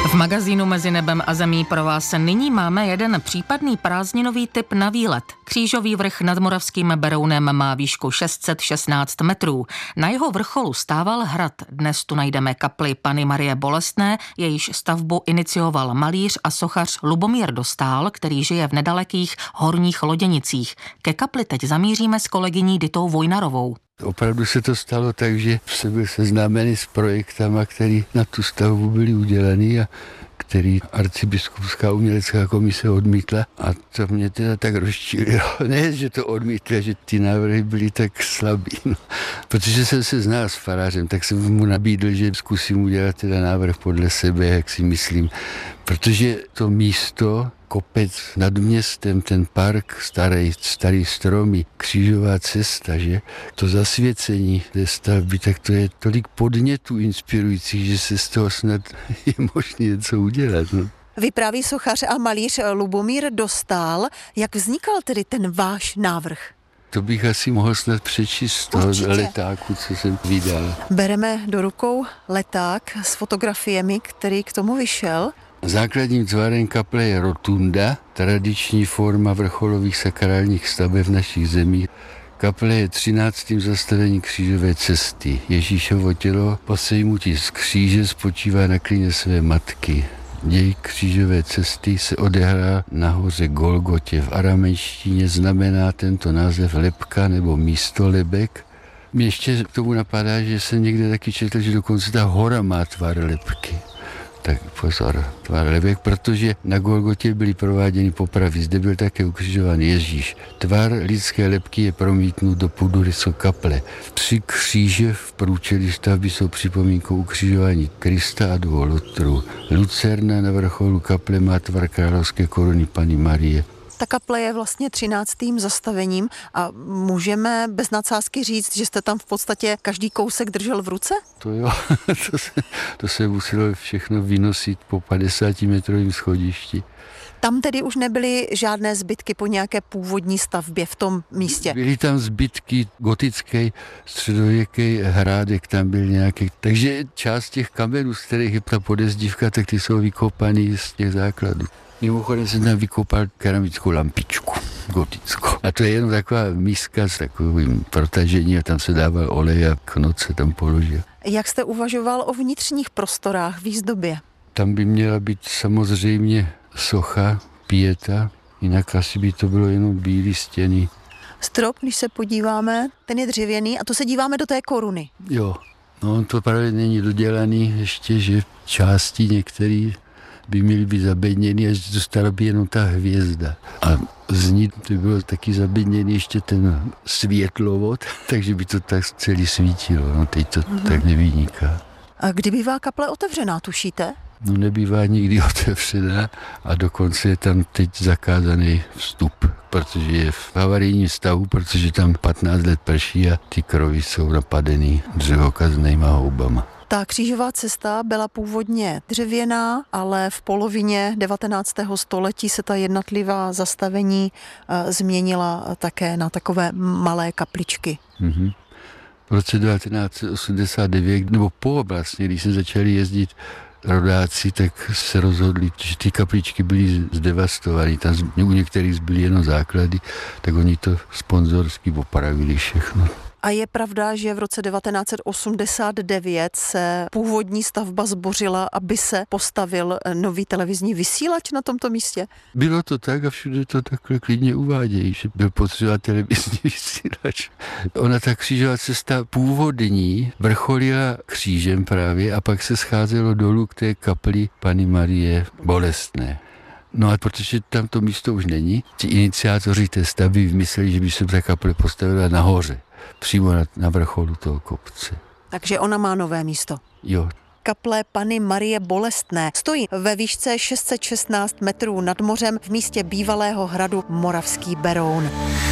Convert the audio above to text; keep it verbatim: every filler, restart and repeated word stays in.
V magazínu Mezi nebem a zemí pro vás nyní máme jeden případný prázdninový tip na výlet. Křížový vrch nad Moravským Berounem má výšku šest set šestnáct metrů. Na jeho vrcholu stával hrad. Dnes tu najdeme kapli Panny Marie Bolestné, jejíž stavbu inicioval malíř a sochař Lubomír Dostál, který žije v nedalekých Horních Loděnicích. Ke kapli teď zamíříme s kolegyní Ditou Vojnarovou. Opravdu se to stalo tak, že jsem byl seznámený s projektama, které na tu stavbu byly udělaný a který arcibiskupská umělecká komise odmítla, a to mě teda tak rozčílilo. Ne, že to odmítla, že ty návrhy byly tak slabý. No. Protože jsem se znal s farářem, tak jsem mu nabídl, že zkusím udělat teda návrh podle sebe, jak si myslím. Protože to místo, kopec nad městem, ten park, starý, starý stromy, křížová cesta, že? To zasvěcení té stavby, tak to je tolik podnětů inspirujících, že se z toho snad je možné něco udělat. No. Vypráví sochař a malíř Lubomír Dostál. Jak vznikal tedy ten váš návrh? To bych asi mohl snad přečíst z toho Určitě. letáku, co jsem vydal. Bereme do rukou leták s fotografiemi, který k tomu vyšel. Základním tvarem kaple je rotunda, tradiční forma vrcholových sakrálních staveb v našich zemích. Kaple je třináctým zastavením křížové cesty. Ježíšovo tělo po sejmutí z kříže spočívá na klíně své matky. Děj křížové cesty se odehrál na hoře Golgotě. V aramejštině znamená tento název lebka nebo místo lebek. Mě ještě k tomu napadá, že jsem někde taky četl, že dokonce ta hora má tvar lebky. Tak pozor, tvar lebek, protože na Golgotě byly prováděny popravy. Zde byl také ukřižován Ježíš. Tvar lidské lebky je promítnut do půdorysu kaple. Tři kříže v průčelí stavby jsou připomínkou ukřižování Krista a dvou lotrů. Lucerna na vrcholu kaple má tvar královské koruny Panny Marie. Ta kaple je vlastně třináctým zastavením a můžeme bez nadsázky říct, že jste tam v podstatě každý kousek držel v ruce? To jo, to se, to se muselo všechno vynosit po padesátimetrovém schodišti. Tam tedy už nebyly žádné zbytky po nějaké původní stavbě v tom místě? Byly tam zbytky, gotický, středověký hrádek tam byl nějaký. Takže část těch kamenů, z kterých je ta podezdívka, tak ty jsou vykopaný z těch základů. Mimochodem jsem tam vykopal keramickou lampičku gotickou. A to je jenom taková míska s takovým protažením a tam se dával olej a knot se tam položil. Jak jste uvažoval o vnitřních prostorách, výzdobě? Tam by měla být samozřejmě socha, pieta, jinak asi by to bylo jenom bílé stěny. Strop, když se podíváme, ten je dřevěný a to se díváme do té koruny. Jo, no to právě není dodělaný ještě, že části některé by měly být zabedněny, až zůstala by jenom ta hvězda. A z ní by bylo taky zabedněný ještě ten světlovod, takže by to tak celý svítilo. No teď to mm-hmm. tak nevyniká. A kdy bývá kaple otevřená, tušíte? No nebývá nikdy otevřená a dokonce je tam teď zakázaný vstup, protože je v havarijním stavu, protože tam patnáct let prší a ty krovy jsou napadený dřevokaznýma houbama. Ta křížová cesta byla původně dřevěná, ale v polovině devatenáctého století se ta jednotlivá zastavení e, změnila také na takové malé kapličky. Mm-hmm. V roce devatenáct set osmdesát devět, nebo po vlastně, když jsme začali jezdit rodáci, tak se rozhodli, že ty kapličky byly zdevastované. Tam u některých byly jenom základy, tak oni to sponzorsky opravili všechno. A je pravda, že v roce devatenáct set osmdesát devět se původní stavba zbořila, aby se postavil nový televizní vysílač na tomto místě? Bylo to tak a všude to takhle klidně uvádějí, že byl potřeba televizní vysílač. Ona ta křížová cesta původní vrcholila křížem právě a pak se scházelo dolů k té kapli Panny Marie Bolestné. No a protože tam to místo už není, ti iniciátoři té stavby vymysleli, že by se ta kaple postavila nahoře, přímo na, na vrcholu toho kopce. Takže ona má nové místo. Jo. Kaple Panny Marie Bolestné stojí ve výšce šest set šestnáct metrů nad mořem v místě bývalého hradu Moravský Beroun.